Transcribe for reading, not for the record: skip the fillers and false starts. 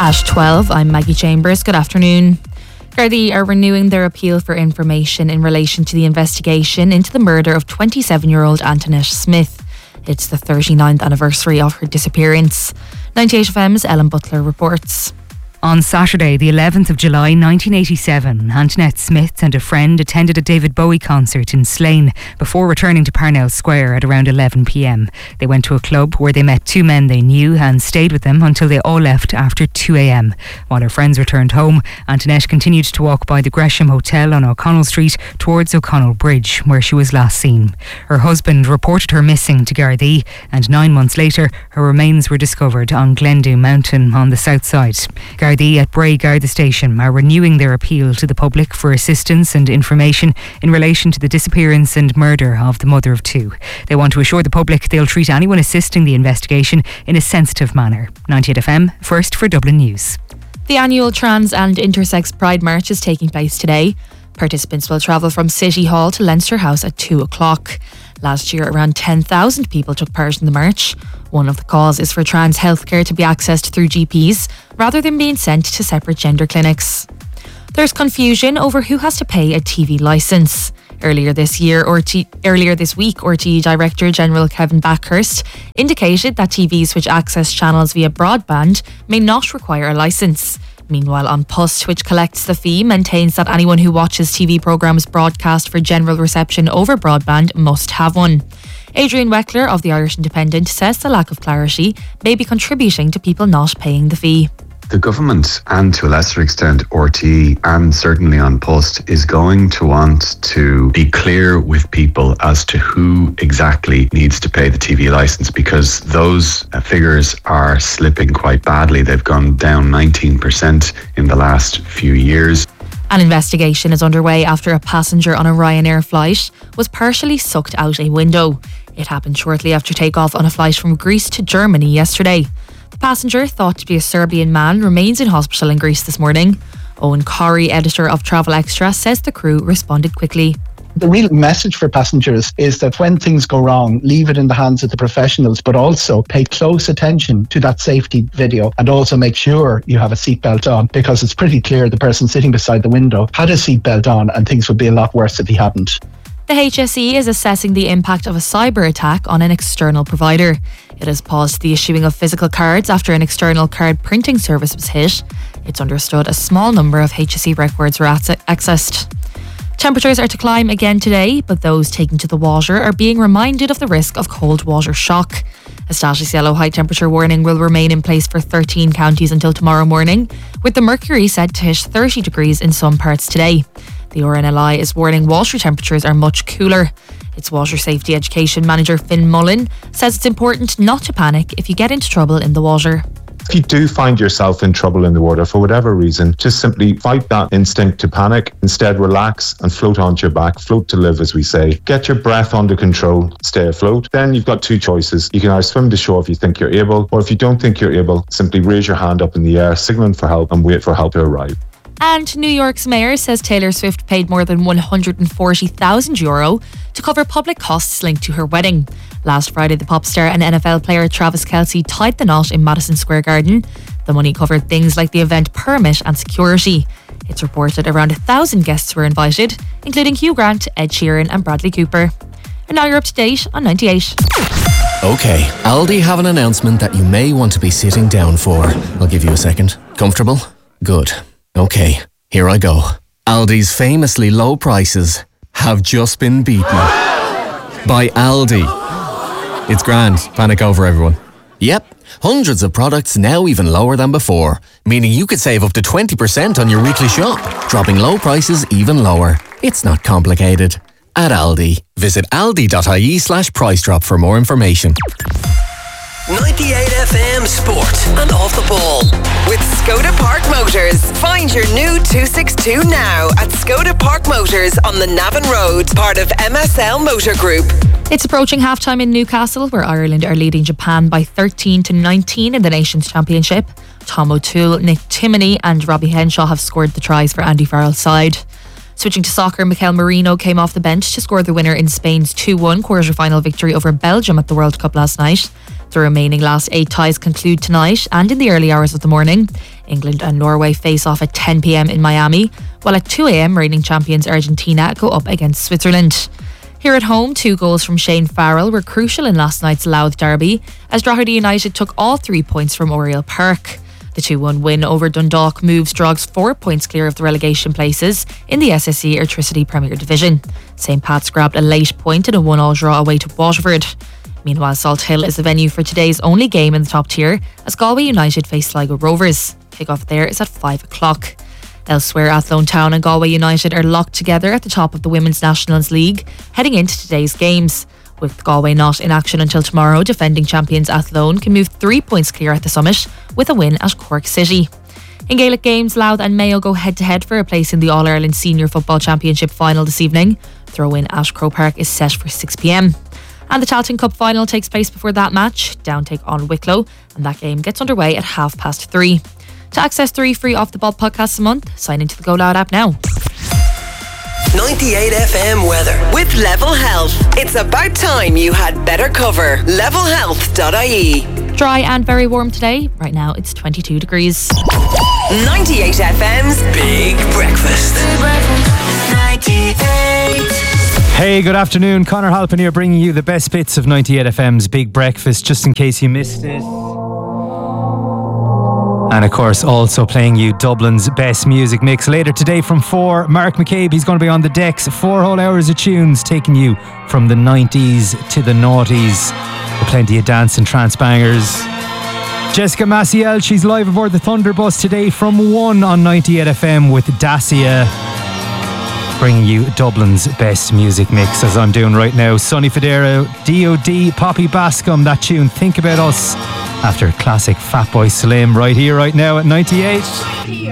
At 12, I'm Maggie Chambers. Good afternoon. Gardaí are renewing their appeal for information in relation to the investigation into the murder of 27-year-old Antoinette Smith. It's the 39th anniversary of her disappearance. 98FM's Ellen Butler reports. On Saturday, the 11th of July 1987, Antoinette Smith and a friend attended a David Bowie concert in Slane before returning to Parnell Square at around 11 p.m. They went to a club where they met two men they knew and stayed with them until they all left after 2 a.m. While her friends returned home, Antoinette continued to walk by the Gresham Hotel on O'Connell Street towards O'Connell Bridge, where she was last seen. Her husband reported her missing to Gardaí, and 9 months later, her remains were discovered on Glendew Mountain on the south side. Gardaí at Bray Garda Station are renewing their appeal to the public for assistance and information in relation to the disappearance and murder of the mother of two. They want to assure the public they'll treat anyone assisting the investigation in a sensitive manner. 98FM, first for Dublin News. The annual Trans and Intersex Pride March is taking place today. Participants will travel from City Hall to Leinster House at 2 o'clock. Last year, around 10,000 people took part in the march. One of the calls is for trans healthcare to be accessed through GPs rather than being sent to separate gender clinics. There's confusion over who has to pay a TV licence. Earlier this week, RTE Director General Kevin Backhurst indicated that TVs which access channels via broadband may not require a licence. Meanwhile, An Post, which collects the fee, maintains that anyone who watches TV programmes broadcast for general reception over broadband must have one. Adrian Weckler of the Irish Independent says the lack of clarity may be contributing to people not paying the fee. The government, and to a lesser extent RTE, and certainly An Post, is going to want to be clear with people as to who exactly needs to pay the TV licence, because those figures are slipping quite badly. They've gone down 19% in the last few years. An investigation is underway after a passenger on a Ryanair flight was partially sucked out a window. It happened shortly after takeoff on a flight from Greece to Germany yesterday. The passenger, thought to be a Serbian man, remains in hospital in Greece this morning. Owen Corrie, editor of Travel Extra, says the crew responded quickly. The real message for passengers is that when things go wrong, leave it in the hands of the professionals, but also pay close attention to that safety video and also make sure you have a seatbelt on, because it's pretty clear the person sitting beside the window had a seatbelt on and things would be a lot worse if he hadn't. The HSE is assessing the impact of a cyber attack on an external provider. It has paused the issuing of physical cards after an external card printing service was hit. It's understood a small number of HSE records were accessed. Temperatures are to climb again today, but those taking to the water are being reminded of the risk of cold water shock. A status yellow high temperature warning will remain in place for 13 counties until tomorrow morning, with the mercury set to hit 30 degrees in some parts today. The RNLI is warning water temperatures are much cooler. Its Water Safety Education Manager Finn Mullen says it's important not to panic if you get into trouble in the water. If you do find yourself in trouble in the water for whatever reason, just simply fight that instinct to panic. Instead, relax and float onto your back. Float to live, as we say. Get your breath under control. Stay afloat. Then you've got two choices. You can either swim to shore if you think you're able, or if you don't think you're able, simply raise your hand up in the air, signaling for help, and wait for help to arrive. And New York's mayor says Taylor Swift paid more than €140,000 to cover public costs linked to her wedding. Last Friday, the pop star and NFL player Travis Kelce tied the knot in Madison Square Garden. The money covered things like the event permit and security. It's reported around 1,000 guests were invited, including Hugh Grant, Ed Sheeran and Bradley Cooper. And now you're up to date on 98. Okay, Aldi have an announcement that you may want to be sitting down for. I'll give you a second. Comfortable? Good. Okay, here I go. Aldi's famously low prices have just been beaten by Aldi. It's grand. Panic over, everyone. Yep, hundreds of products now even lower than before, meaning you could save up to 20% on your weekly shop, dropping low prices even lower. It's not complicated. At Aldi, visit aldi.ie/price drop for more information. 98FM Sport and Off the Ball with Skoda Park Motors. Find your new 262 now at Skoda Park Motors on the Navan Road, part of MSL Motor Group. It's approaching half-time in Newcastle, where Ireland are leading Japan by 13-19 in the Nations Championship. Tom O'Toole, Nick Timoney and Robbie Henshaw have scored the tries for Andy Farrell's side. Switching to soccer, Mikel Merino came off the bench to score the winner in Spain's 2-1 quarter-final victory over Belgium at the World Cup last night. The remaining last 8 ties conclude tonight, and in the early hours of the morning, England and Norway face off at 10 p.m. in Miami, while at 2 a.m. reigning champions Argentina go up against Switzerland. Here at home, 2 goals from Shane Farrell were crucial in last night's Louth derby, as Drogheda United took all 3 points from Oriel Park. The 2-1 win over Dundalk moves Drogs 4 points clear of the relegation places in the SSE Airtricity Premier Division. St Pat's grabbed a late point in a 1-1 draw away to Waterford. Meanwhile, Salt Hill is the venue for today's only game in the top tier, as Galway United face Sligo Rovers. Kick-off there is at 5 o'clock. Elsewhere, Athlone Town and Galway United are locked together at the top of the Women's Nationals League, heading into today's games. With Galway not in action until tomorrow, defending champions Athlone can move 3 points clear at the summit with a win at Cork City. In Gaelic games, Louth and Mayo go head-to-head for a place in the All-Ireland Senior Football Championship final this evening. Throw-in at Croke Park is set for 6 p.m. And the Tailteann Cup final takes place before that match. Down take on Wicklow, and that game gets underway at 3:30. To access 3 free off-the-ball podcasts a month, sign into the Go Loud app now. 98 FM weather with Level Health. It's about time you had better cover. Levelhealth.ie. Dry and very warm today. Right now it's 22 degrees. 98 FM's Big Breakfast. 98. Hey, good afternoon. Conor Halpin here, bringing you the best bits of 98 FM's Big Breakfast, just in case you missed it. And of course, also playing you Dublin's best music mix. Later today from 4, Mark McCabe, he's going to be on the decks. 4 whole hours of tunes, taking you from the 90s to the noughties. With plenty of dance and trance bangers. Jessica Maciel, she's live aboard the Thunderbus today from 1 on 98 FM with Dacia, bringing you Dublin's best music mix, as I'm doing right now. Sonny Fodera, D.O.D., Poppy Bascom, that tune, Think About Us, after classic Fatboy Slim, right here, right now at 98.